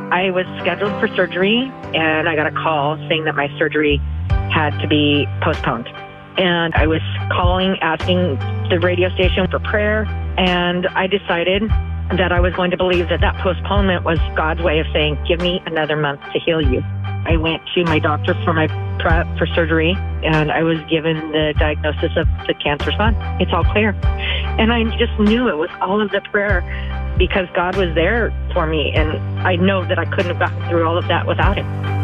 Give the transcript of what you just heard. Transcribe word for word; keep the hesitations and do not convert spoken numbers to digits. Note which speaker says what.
Speaker 1: I was scheduled for surgery, and I got a call saying that my surgery had to be postponed. And I was calling, asking the radio station for prayer, and I decided that I was going to believe that that postponement was God's way of saying, give me another month to heal you. I went to my doctor for my prep for surgery, and I was given the diagnosis of the cancer son. It's all clear. And I just knew it was all of the prayer because God was there for me, and I know that I couldn't have gotten through all of that without him.